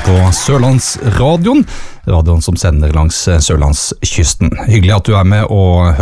på Sørlandsradioen, radioen som sender langs Sørlandskysten. Hyggelig at du er med og